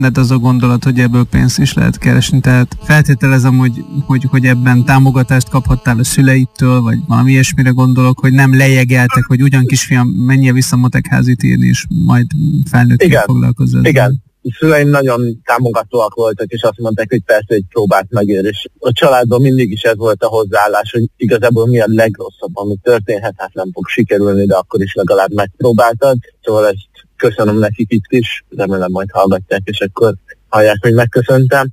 De az a gondolat, hogy ebből pénzt is lehet keresni, tehát feltételezem, hogy ebben támogatást kaphattál a szüleitől, vagy valami ilyesmire gondolok, hogy nem lejegeltek, hogy ugyan kisfiam, menjél vissza motekházit írni, és majd felnőttként foglalkozzál. Igen. A szüleim nagyon támogatóak voltak, és azt mondták, hogy persze egy próbát megér, és a családban mindig is ez volt a hozzáállás, hogy igazából mi a legrosszabb, ami történhet, hát nem fog sikerülni, de akkor is legalább megpróbáltad. Szóval ezt köszönöm nekik itt is, remélem majd hallgatják, és akkor hallják, hogy megköszöntem.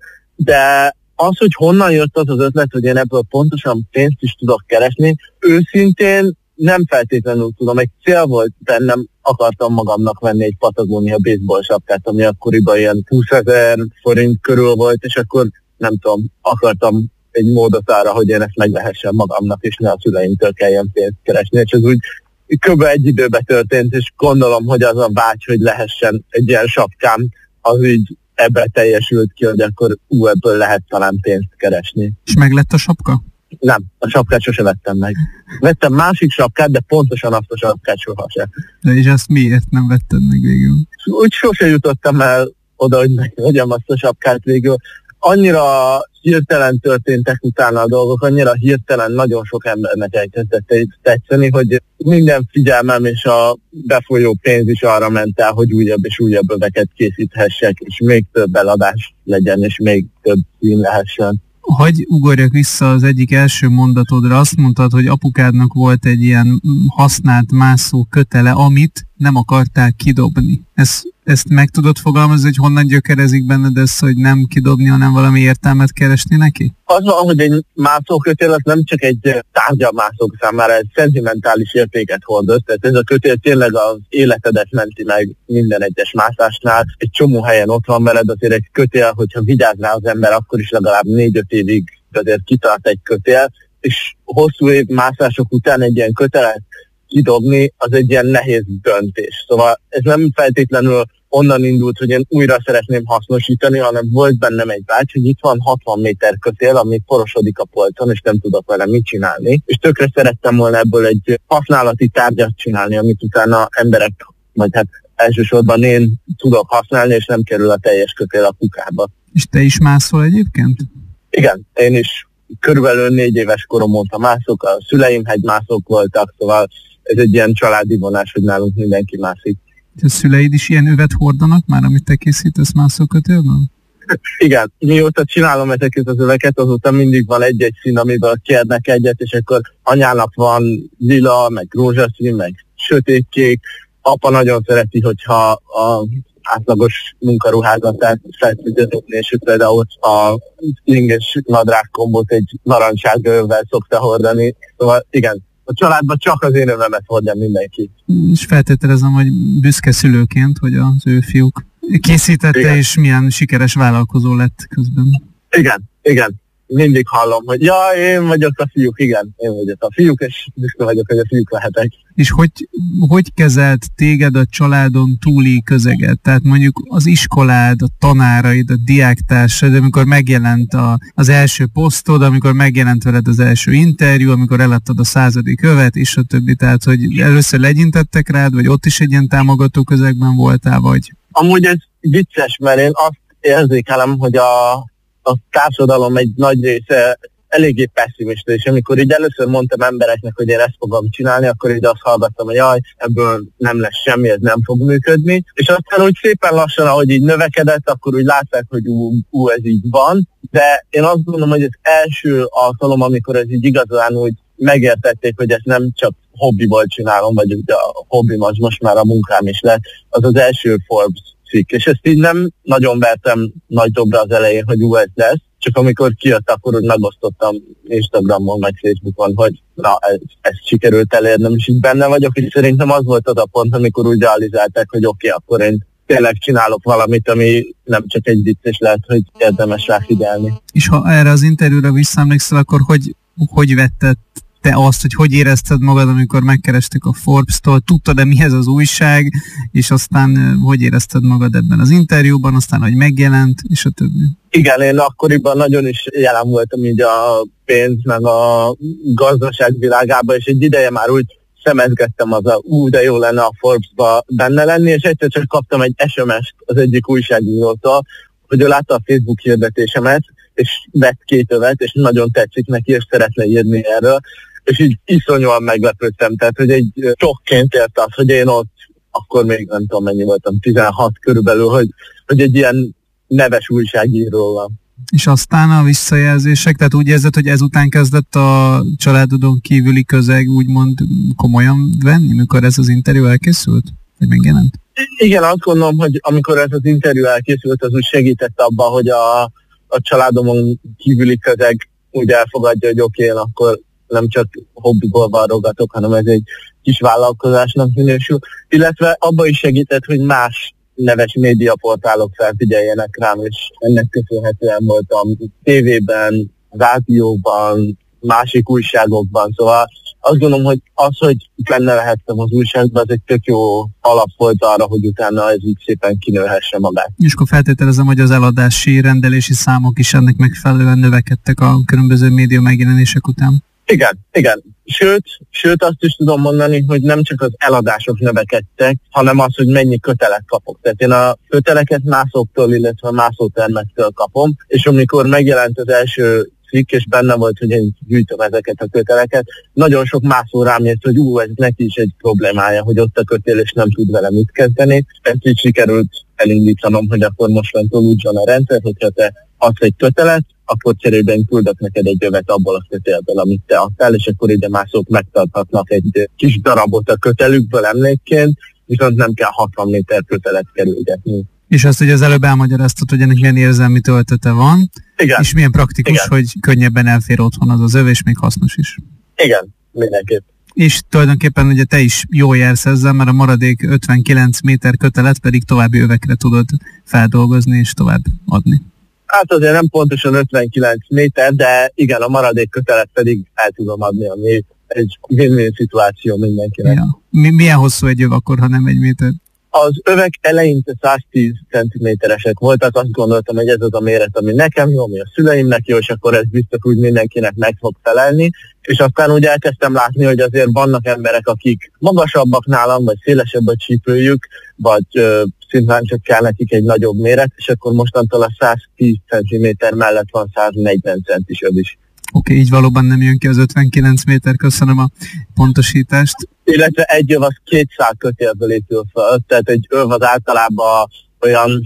De az, hogy honnan jött az az ötlet, hogy én ebből pontosan pénzt is tudok keresni, őszintén nem feltétlenül tudom, egy cél volt bennem, akartam magamnak venni egy Patagonia baseball sapkát, ami akkoriban ilyen 20 000 forint körül volt, és akkor nem tudom, akartam egy módot arra, hogy én ezt megvehessem magamnak, és ne a szüleimtől kelljen pénzt keresni, és ez úgy kb. Egy időben történt, és gondolom, hogy az a vágy, hogy lehessen egy ilyen sapkám, az így ebben teljesült ki, hogy akkor ebből lehet talán pénzt keresni. És meg lett a sapka? Nem, a sapkát sose vettem meg. Vettem másik sapkát, de pontosan azt a sapkát sohasem. De és azt miért nem vetted meg végül? Úgy sose jutottam el oda, hogy megvegyem azt a sapkát végül. Annyira hirtelen történtek utána a dolgok, annyira hirtelen nagyon sok embernek elkezdett tetszeni, hogy minden figyelmem és a befolyó pénz is arra ment el, hogy újabb és újabb öveket készíthessek, és még több eladás legyen, és még több szín lehessen. Hagy ugorjak vissza az egyik első mondatodra. Azt mondtad, hogy apukádnak volt egy ilyen használt mászó kötele, amit nem akarták kidobni. Ezt meg tudod fogalmazni, hogy honnan gyökerezik benned ez, hogy nem kidobni, hanem valami értelmet keresni neki? Az van, hogy egy mászókötél az nem csak egy tárgya mászók számára, egy szentimentális értéket hordoz. Tehát ez a kötél tényleg az életedet menti meg minden egyes mászásnál. Egy csomó helyen ott van veled, azért egy kötél, hogyha vigyáz rá az ember, akkor is legalább 4-5 évig azért kitart egy kötél, és hosszú év mászások után egy ilyen kötelet kidobni, az egy ilyen nehéz döntés. Szóval ez nem feltétlenül onnan indult, hogy én újra szeretném hasznosítani, hanem volt bennem egy vágy, hogy itt van 60 méter kötél, ami porosodik a polcon, és nem tudok vele mit csinálni. És tökre szerettem volna ebből egy használati tárgyat csinálni, amit utána emberek, vagy hát elsősorban én tudok használni, és nem kerül a teljes kötél a kukába. És te is mászol egyébként? Igen, én is körülbelül 4 éves korom óta mászok, a szüleim hegymászók voltak, szóval ez egy ilyen családi vonás, hogy nálunk mindenki mászik. A szüleid is ilyen övet hordanak már, amit te készítesz mászókötélben? Igen, mióta csinálom ezeket az öveket, azóta mindig van egy-egy szín, amiből kérnek egyet, és akkor anyának van lila, meg rózsaszín, meg sötétkék. Apa nagyon szereti, hogyha a átlagos munkaruházatát feltűződni, és például a sling és nadrág kombót egy narancssárga övvel szokta hordani. Szóval igen, a családban csak az én övemet hordja mindenki. És feltételezem, hogy büszke szülőként, hogy az ő fiúk készítette, igen. És milyen sikeres vállalkozó lett közben. Igen. Mindig hallom, hogy én vagyok a fiúk, igen, én vagyok a fiúk, és büszke vagyok, hogy a fiúk lehetek. És hogy kezelt téged a családon túli közeget? Tehát mondjuk az iskolád, a tanáraid, a diáktársad, amikor megjelent az első posztod, amikor megjelent veled az első interjú, amikor eladtad a 100. övet, és a többi. Tehát, hogy először legyintettek rád, vagy ott is egy ilyen támogató közegben voltál, vagy? Amúgy ez vicces, mert én azt érzékelem, hogy a társadalom egy nagy része eléggé pessimista, és amikor így először mondtam embereknek, hogy én ezt fogom csinálni, akkor így azt hallgattam, hogy ebből nem lesz semmi, ez nem fog működni, és aztán úgy szépen lassan, ahogy így növekedett, akkor úgy látták, hogy ez így van, de én azt gondolom, hogy az első alkalom, amikor ez így igazán úgy megértették, hogy ezt nem csak hobbiból csinálom, vagy ugye a hobbim az most már a munkám is lett, az az első Forbes cikk, és ezt így nem nagyon vertem nagy dobra az elején, hogy ez lesz, csak amikor kijött, akkor úgy megosztottam Instagramon, vagy Facebookon, hogy ezt sikerült elérnem, és így benne vagyok, és szerintem az volt az a pont, amikor úgy realizálták, hogy oké, akkor én tényleg csinálok valamit, ami nem csak egy vicc, és lehet, hogy érdemes rá figyelni. És ha erre az interjúra visszaemlékszel, akkor hogy vetted te azt, hogy érezted magad, amikor megkerestek a Forbes-tól, tudtad-e mi ez az újság, és aztán hogy érezted magad ebben az interjúban, aztán hogy megjelent, és a többi? Igen, én akkoriban nagyon is jelen voltam így a pénz, meg a gazdaság világában, és egy ideje már úgy szemezgettem de jó lenne a Forbes-ba benne lenni, és egyszer csak kaptam egy SMS-t az egyik újságírótól, hogy ő látta a Facebook hirdetésemet, és vett 2 övet, és nagyon tetszik neki, és szeretne írni erről, és így iszonyúan meglepődtem, tehát hogy egy sokként ért az, hogy én ott, akkor még nem tudom mennyi voltam, 16 körülbelül, hogy egy ilyen neves újságíró van. És aztán a visszajelzések, tehát úgy érzed, hogy ezután kezdett a családodon kívüli közeg úgymond komolyan venni, mikor ez az interjú elkészült? Vagy megjelent? Igen, azt gondolom, hogy amikor ez az interjú elkészült, az úgy segített abban, hogy a családomon kívüli közeg úgy elfogadja, hogy oké, akkor nem csak hobbiból varrogatok, hanem ez egy kis vállalkozásnak minősül. Illetve abban is segített, hogy más neves médiaportálok felfigyeljenek rám, és ennek köszönhetően voltam tévében, rádióban, másik újságokban, szóval azt gondolom, hogy az, hogy benne lehettem az újságban, az egy tök jó alap volt arra, hogy utána ez így szépen kinőhesse magát. És akkor feltételezem, hogy az eladási, rendelési számok is ennek megfelelően növekedtek a különböző média megjelenések után. Igen. Sőt azt is tudom mondani, hogy nem csak az eladások növekedtek, hanem az, hogy mennyi kötelet kapok. Tehát én a köteleket mászoktól, illetve mászótermektől kapom, és amikor megjelent az első cikk, és benne volt, hogy én gyűjtöm ezeket a köteleket, nagyon sok mászó rám jött, hogy ez neki is egy problémája, hogy ott a kötél, és nem tud vele mit kezdeni. Ezt így sikerült elindítanom, hogy akkor mostantól úgy van a rendszer, hogyha te adsz egy kötelet, akkor cserében küldök neked egy övet abból a kötélből, amit te adtál, és akkor ide mászók megtarthatnak egy kis darabot a kötelükből emlékként, viszont nem kell 60 méter kötelet kerülgetni. És azt, hogy az előbb elmagyaráztad, hogy ennek milyen érzelmi töltete van, igen. És milyen praktikus, igen. Hogy könnyebben elfér otthon az öv, és még hasznos is. Igen, mindenképp. És tulajdonképpen ugye te is jól jársz ezzel, mert a maradék 59 méter kötelet pedig további övekre tudod feldolgozni és tovább adni. Hát azért nem pontosan 59 méter, de igen, a maradék kötelet pedig el tudom adni, ami egy win-win szituáció mindenkinek. Ja. Milyen hosszú egy öv akkor, ha nem 1 méter? Az övek eleinte 110 cm-esek voltak, azt gondoltam, hogy ez az a méret, ami nekem jó, ami a szüleimnek jó, és akkor ez biztos úgy mindenkinek meg fog felelni. És aztán úgy elkezdtem látni, hogy azért vannak emberek, akik magasabbak nálam, vagy szélesebb a csípőjük, vagy szintén csak kell nekik egy nagyobb méret, és akkor mostantól a 110 cm mellett van 140 centis öv is. Oké, így valóban nem jön ki az 59 méter, köszönöm a pontosítást. Illetve egy öv az 200 kötélből épül fel, tehát egy öv az általában olyan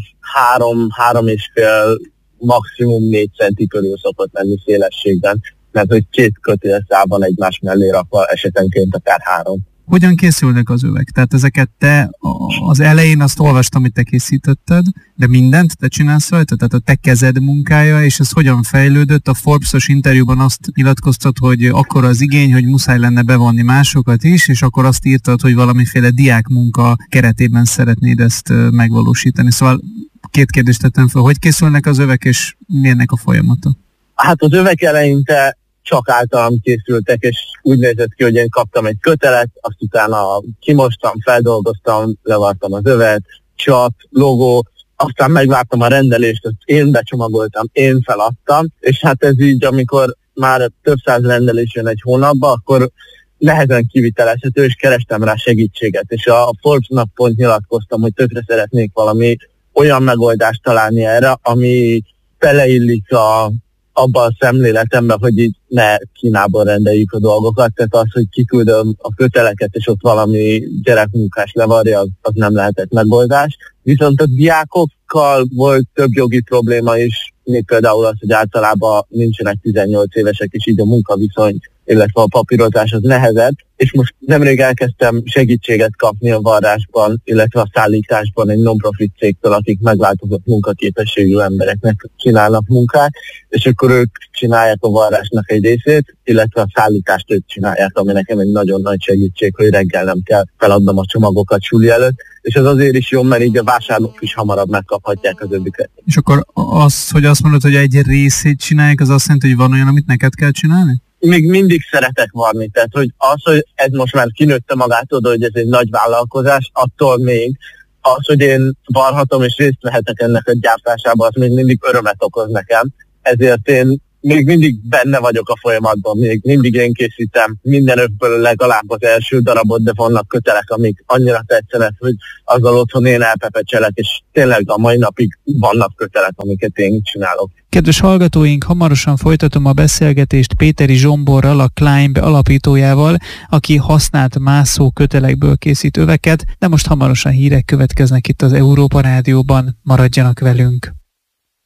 3,5, maximum 4 centi körül szokott lenni szélességben, mert hogy 2 kötélszál van egymás mellé rakva, esetenként akár 3. Hogyan készülnek az övek? Tehát ezeket te az elején azt olvastam, hogy te készítetted, de mindent te csinálsz rajta? Tehát a te kezed munkája, és ez hogyan fejlődött? A Forbes-os interjúban azt nyilatkoztat, hogy akkor az igény, hogy muszáj lenne bevonni másokat is, és akkor azt írtad, hogy valamiféle diákmunka keretében szeretnéd ezt megvalósítani. Szóval 2 kérdést tettem fel, hogy készülnek az övek, és mi ennek a folyamata? Hát az övek eleinte csak általam készültek, és úgy nézett ki, hogy én kaptam egy kötelet, azt utána kimostam, feldolgoztam, levartam az övet, csap, logó, aztán megvártam a rendelést, azt én becsomagoltam, én feladtam, és hát ez így, amikor már több 100 rendelés jön egy hónapba, akkor nehezen kivitelezhető, és kerestem rá segítséget, és a Forbes-nak pont nyilatkoztam, hogy tökre szeretnék valami olyan megoldást találni erre, ami beleillik abban a szemléletemben, hogy így ne Kínából rendeljük a dolgokat, tehát az, hogy kiküldöm a köteleket, és ott valami gyerekmunkás levarja, az nem lehetett megoldás. Viszont a diákokkal volt több jogi probléma is, még például az, hogy általában nincsenek 18 évesek, és így a munkaviszony, illetve a papírozás az nehezebb, és most nemrég elkezdtem segítséget kapni a varrásban, illetve a szállításban egy non-profit cégtől, akik megváltozott munkaképességű embereknek csinálnak munkát, és akkor ők csinálják a varrásnak egy részét, illetve a szállítást ők csinálják, ami nekem egy nagyon nagy segítség, hogy reggel nem kell feladnom a csomagokat suli előtt, és ez azért is jó, mert így a vásárlók is hamarabb megkaphatják az öbbüket. És akkor az, hogy azt mondod, hogy egy részét csinálják, az azt jelenti, hogy van olyan, amit neked kell csinálni? Még mindig szeretek varni, tehát hogy az, hogy ez most már kinőtte magától, hogy ez egy nagy vállalkozás, attól még az, hogy én varhatom és részt vehetek ennek a gyártásában, az még mindig örömet okoz nekem. Ezért én még mindig benne vagyok a folyamatban, még mindig én készítem minden övből legalább az első darabot, de vannak kötelek, amik annyira tetszenek, hogy azzal otthon én elpepecselek, és tényleg a mai napig vannak kötelek, amiket én csinálok. Kedves hallgatóink, hamarosan folytatom a beszélgetést Péteri Zsomborral, a Climb alapítójával, aki használt mászó kötelekből készít öveket, de most hamarosan hírek következnek itt az Európa Rádióban. Maradjanak velünk!